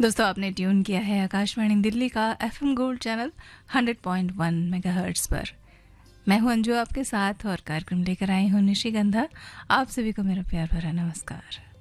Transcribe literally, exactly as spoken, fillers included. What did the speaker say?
दोस्तों आपने ट्यून किया है आकाशवाणी दिल्ली का FM gold channel hundred point one megahertz पर। मैं हूं अंजू आपके साथ और कार्यक्रम लेकर आई हूं निशिगंधा। आप सभी को मेरा प्यार भरा नमस्कार।